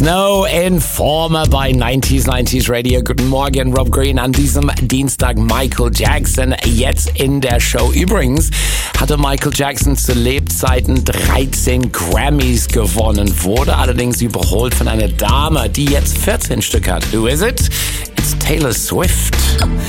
Snow Informer bei 90s Radio. Guten Morgen, Rob Green an diesem Dienstag. Michael Jackson jetzt in der Show. Übrigens hatte Michael Jackson zu Lebzeiten 13 Grammys gewonnen, wurde allerdings überholt von einer Dame, die jetzt 14 Stück hat. Who is it? It's Taylor Swift.